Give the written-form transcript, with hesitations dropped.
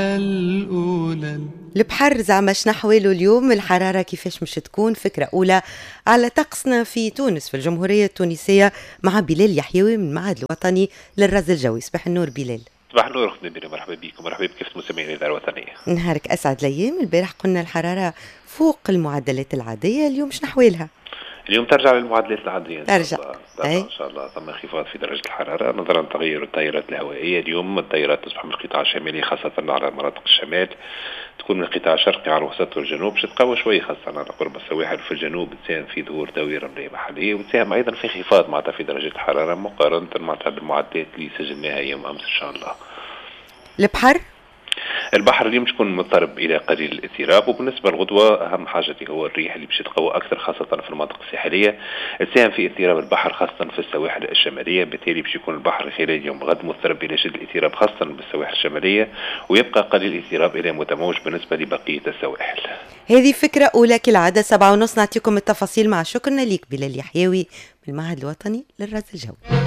الأولى. البحر زعما شنحواله اليوم؟ الحرارة كيفاش مش تكون؟ فكرة أولى على طقسنا في تونس في الجمهورية التونسية مع بلال يحيوي من المعهد الوطني للرصد الجوي. صباح النور بلال. صباح النور اختنا بينا، مرحبا بكم، مرحبا بكافة مستمعين الإذاعة الوطنية. نهارك أسعد الأيام. البارح قلنا الحرارة فوق المعدلات العادية، اليوم شنحوالها؟ اليوم ترجع للمعدلات العادية إن ترجع شاء الله. إن شاء الله ثم انخفاض في درجة الحرارة نظرا لتغير التيارات الهوائية. اليوم التيارات تصبح من القطاع الشمالي خاصة على مناطق الشمال، تكون من القطاع الشرقي على الوسط والجنوب، باش تقوى شوي خاصة على قرب السواحل في الجنوب، تساهم في ظهور دويرة رملية محلية، وتساهم أيضا في انخفاض معناتها في درجة الحرارة مقارنة معناتها بالمعدلات اللي سجلناها يوم أمس إن شاء الله. البحر اليوم تكون مضطرب الى قليل الاضطراب، وبالنسبه للغدوه اهم حاجه هو الريح اللي باش تقوى اكثر خاصه في المناطق الساحليه، تساهم في اضطراب البحر خاصه في السواحل الشماليه. بالتالي باش يكون البحر خلال اليوم غد مضطرب الى شد الاضطراب خاصه بالسواحل الشماليه، ويبقى قليل الاضطراب الى متموج بالنسبه لبقيه السواحل. هذه فكره اولى كالعاده. 7:30 نعطيكم التفاصيل. مع شكرنا ليك بلال يحيوي من المعهد الوطني للرصد الجوي.